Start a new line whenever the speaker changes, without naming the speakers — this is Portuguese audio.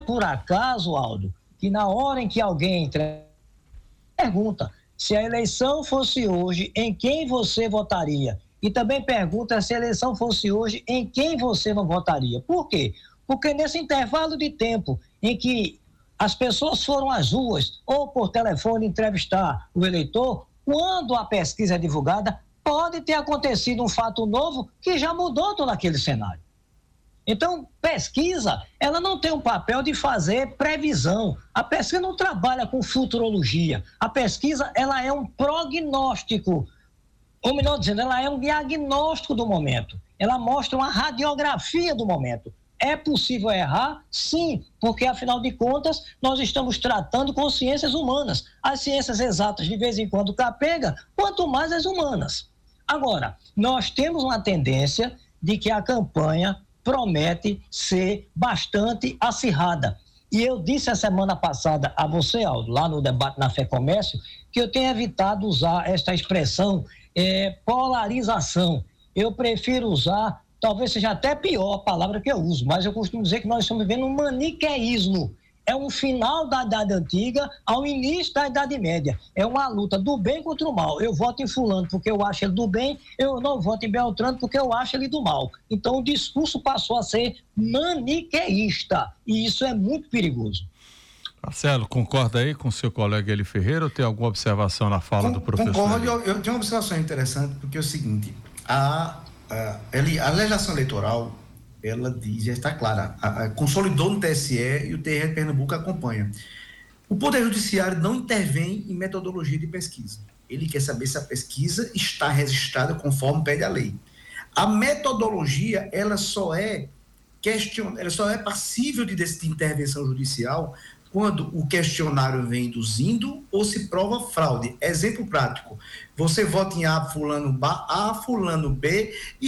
por acaso, Aldo, que na hora em que alguém pergunta se a eleição fosse hoje, em quem você votaria? E também pergunta se a eleição fosse hoje, em quem você não votaria. Por quê? Porque nesse intervalo de tempo em que as pessoas foram às ruas ou por telefone entrevistar o eleitor, quando a pesquisa é divulgada, pode ter acontecido um fato novo que já mudou todo aquele cenário. Então, pesquisa, ela não tem um papel de fazer previsão. A pesquisa não trabalha com futurologia. A pesquisa, ela é um prognóstico. Ou melhor dizendo, ela é um diagnóstico do momento. Ela mostra uma radiografia do momento. É possível errar? Sim, porque, afinal de contas, nós estamos tratando com ciências humanas. As ciências exatas, de vez em quando, capega, quanto mais as humanas. Agora, nós temos uma tendência de que a campanha promete ser bastante acirrada. E eu disse a semana passada a você, Aldo, lá no debate na FEComércio, que eu tenho evitado usar esta expressão polarização. Eu prefiro usar, talvez seja até pior a palavra que eu uso, mas eu costumo dizer que nós estamos vivendo um maniqueísmo. É um final da Idade Antiga ao início da Idade Média. É uma luta do bem contra o mal. Eu voto em fulano porque eu acho ele do bem, eu não voto em Beltrano porque eu acho ele do mal. Então o discurso passou a ser maniqueísta e isso é muito perigoso.
Marcelo, concorda aí com o seu colega Eli Ferreira ou tem alguma observação na fala do professor?
Concordo, eu tenho uma observação interessante porque é o seguinte, a legislação eleitoral, ela diz, já está clara, consolidou no TSE e o TRE de Pernambuco acompanha. O Poder Judiciário não intervém em metodologia de pesquisa. Ele quer saber se a pesquisa está registrada conforme pede a lei. A metodologia, ela só é passível de intervenção judicial quando o questionário vem induzindo ou se prova fraude. Exemplo prático, você vota em A, fulano B, e